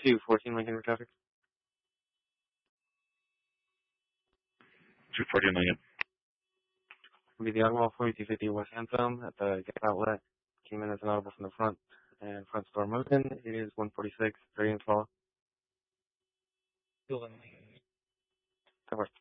214 Lincoln for traffic. 214 Lincoln. Will be the Ottawa 4250 West Anthem at the gas outlet. Came in as an audible from the front and front store motion. It is 146, 3 and fall. Building Lincoln. Of course.